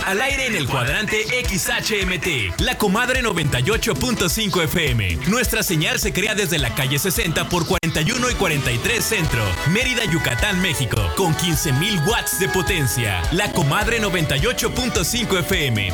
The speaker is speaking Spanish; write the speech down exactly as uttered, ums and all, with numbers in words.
Al aire en el cuadrante X H M T, La Comadre noventa y ocho punto cinco F M. Nuestra señal se crea desde la calle sesenta por cuarenta y uno y cuarenta y tres Centro, Mérida, Yucatán, México, con quince mil watts de potencia. La Comadre noventa y ocho punto cinco F M.